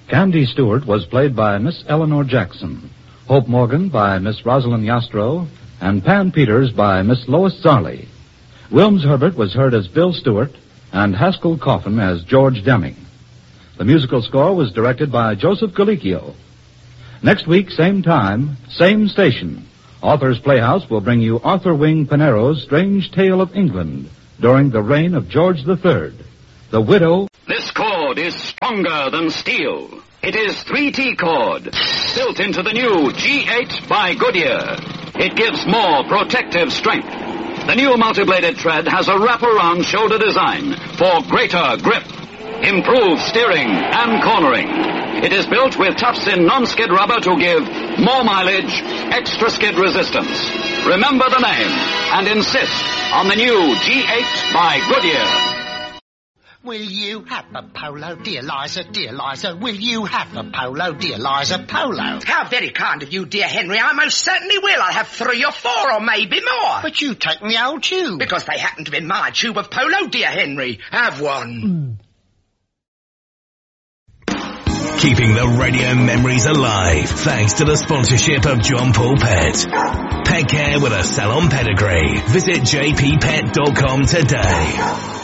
Candy Stewart was played by Miss Eleanor Jackson, Hope Morgan by Miss Rosalind Yastro, and Pan Peters by Miss Lois Zarley. Wilms Herbert was heard as Bill Stewart, and Haskell Coffin as George Deming. The musical score was directed by Joseph Galicchio. Next week, same time, same station, Author's Playhouse will bring you Arthur Wing Pinero's Strange Tale of England during the reign of George III. The Widow. This cord is stronger than steel. It is 3T cord, built into the new G8 by Goodyear. It gives more protective strength. The new multi-bladed tread has a wraparound shoulder design for greater grip, improved steering and cornering. It is built with tufts-in non-skid rubber to give more mileage, extra skid resistance. Remember the name and insist on the new G8 by Goodyear. Will you have a polo, dear Liza, dear Liza? Will you have a polo, dear Liza, polo? How very kind of you, dear Henry. I most certainly will. I'll have 3 or 4 or maybe more. But you take the old tube. Because they happen to be my tube of polo, dear Henry. Have one. Keeping the radio memories alive thanks to the sponsorship of John Paul Pet. Pet care with a salon pedigree. Visit jppet.com today.